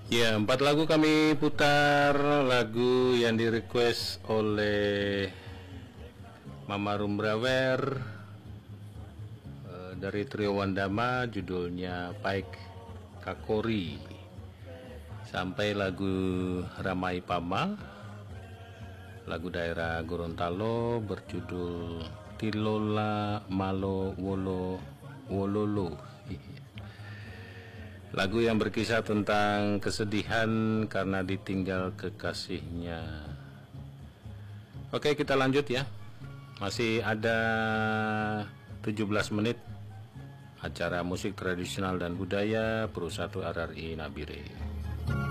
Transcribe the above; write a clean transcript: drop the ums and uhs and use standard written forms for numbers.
Ya, 4 lagu kami putar, lagu yang direquest oleh Mama Rumbrawer dari Trio Wandama, judulnya Paik Kakori, sampai lagu Ramai Pama, lagu daerah Gorontalo berjudul Tilola Malo Wolo Wololo, lagu yang berkisah tentang kesedihan karena ditinggal kekasihnya. Oke, kita lanjut ya. Masih ada 17 menit acara musik tradisional dan budaya Pro 1 RRI Nabire.